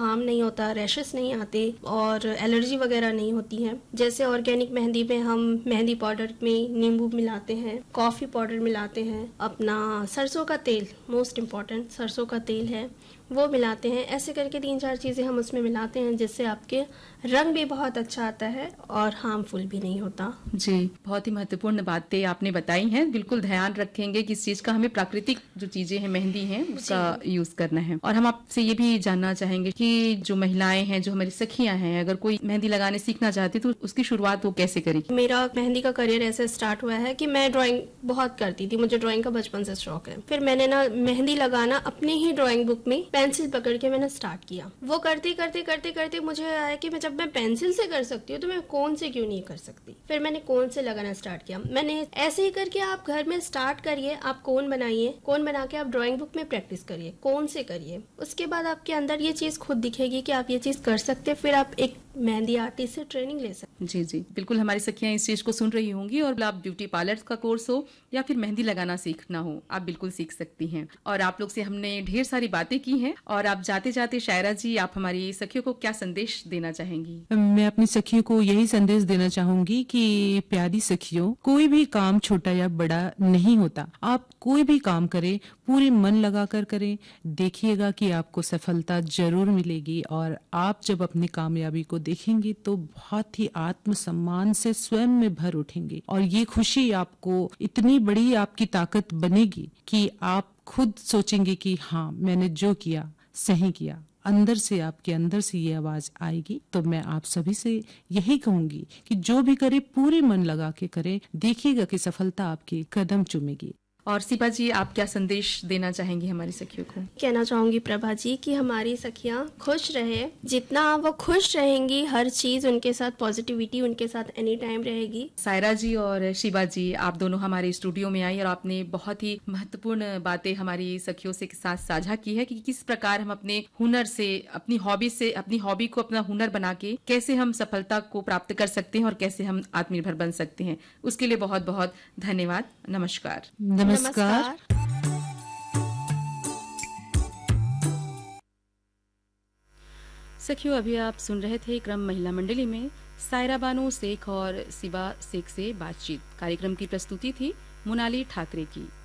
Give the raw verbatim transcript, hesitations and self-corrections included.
Harm नहीं होता, rashes नहीं आते और एलर्जी वगैरह नहीं होती है। जैसे ऑर्गेनिक मेहंदी में हम मेहंदी पाउडर में नींबू मिलाते हैं, कॉफ़ी पाउडर मिलाते हैं, अपना सरसों का तेल, मोस्ट इम्पॉर्टेंट सरसों का तेल है वो मिलाते हैं। ऐसे करके तीन चार चीज़ें हम उसमें मिलाते हैं जिससे आपके रंग भी बहुत अच्छा आता है और हार्मफुल भी नहीं होता। जी, बहुत ही महत्वपूर्ण बातें आपने बताई हैं। बिल्कुल ध्यान रखेंगे कि इस चीज का हमें प्राकृतिक जो चीजें हैं, मेहंदी हैं, उसका यूज करना है। और हम आपसे ये भी जानना चाहेंगे कि जो महिलाएं हैं, जो हमारी सखियां हैं, अगर कोई मेहंदी लगाने सीखना चाहती तो उसकी शुरुआत वो कैसे करेगी? मेरा मेहंदी का करियर ऐसे स्टार्ट हुआ है कि मैं ड्राइंग बहुत करती थी, मुझे ड्राइंग का बचपन से शौक है। फिर मैंने ना मेहंदी लगाना अपने ही ड्राइंग बुक में पेंसिल पकड़ के मैंने स्टार्ट किया। वो करते करते करते करते मुझे आया कि मैं जब मैं पेंसिल से कर सकती हूँ तो मैं कौन से क्यों नहीं कर सकती। फिर मैंने कोन से लगाना स्टार्ट किया। मैंने ऐसे ही करके आप घर में स्टार्ट करिए, आप कोन बनाइए, कोन बना के आप ड्राइंग बुक में प्रैक्टिस करिए, कोन से करिए। उसके बाद आपके अंदर ये चीज खुद दिखेगी कि आप ये चीज कर सकते हैं। फिर आप एक मेहंदी आर्टिस्ट से ट्रेनिंग ले सकते। जी जी, बिल्कुल हमारी सखियां इस चीज को सुन रही होंगी और आप ब्यूटी पार्लर का कोर्स हो या फिर मेहंदी लगाना सीखना हो, आप बिल्कुल सीख सकती हैं। और आप लोग से हमने ढेर सारी बातें की हैं और आप जाते जाते शायरा जी, आप हमारी सखियों को क्या संदेश देना चाहेंगी? मैं अपनी सखियों को यही संदेश देना चाहूंगी कि प्यारी सखियों, कोई भी काम छोटा या बड़ा नहीं होता। आप कोई भी काम करें पूरे मन लगाकर करें, देखिएगा कि आपको सफलता जरूर मिलेगी। और आप जब अपनी कामयाबी को देखेंगे तो बहुत ही आत्मसम्मान से स्वयं में भर उठेंगे और ये खुशी आपको इतनी बड़ी आपकी ताकत बनेगी कि आप खुद सोचेंगे कि हाँ, मैंने जो किया सही किया। अंदर से, आपके अंदर से ये आवाज आएगी। तो मैं आप सभी से यही कहूंगी कि जो भी करे पूरे मन लगा के करे, देखिएगा कि सफलता आपके कदम चूमेगी। और सिपा जी, आप क्या संदेश देना चाहेंगी हमारी सखियों को? कहना चाहूंगी प्रभा जी कि हमारी सखियां खुश रहे। जितना वो खुश रहेंगी, हर चीज उनके साथ, पॉजिटिविटी उनके साथ एनी टाइम रहेगी। सायरा जी और शिवा जी, आप दोनों हमारे स्टूडियो में आई और आपने बहुत ही महत्वपूर्ण बातें हमारी सखियों से के साथ साझा की है कि किस प्रकार हम अपने हुनर से, अपनी हॉबी से, अपनी हॉबी को अपना हुनर बना के कैसे हम सफलता को प्राप्त कर सकते हैं और कैसे हम आत्मनिर्भर बन सकते हैं। उसके लिए बहुत बहुत धन्यवाद। नमस्कार। नमस्कार। सखियों, अभी आप सुन रहे थे क्रम महिला मंडली में सायरा बानो शेख और सिबा शेख से बातचीत। कार्यक्रम की प्रस्तुति थी मोनाली ठाकरे की।